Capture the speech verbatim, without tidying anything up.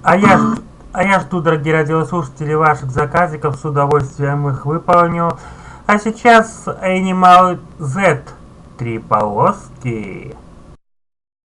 А я, ж- а я жду, дорогие радиослушатели, ваших заказиков, с удовольствием их выполню. А сейчас Animal Z, три полоски.